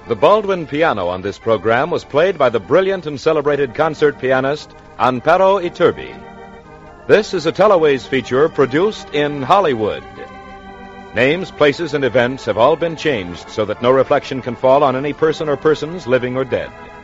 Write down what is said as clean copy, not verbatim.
The Baldwin piano on this program was played by the brilliant and celebrated concert pianist Amparo Iturbi. This is a Teleways feature produced in Hollywood. Names, places, and events have all been changed so that no reflection can fall on any person or persons living or dead.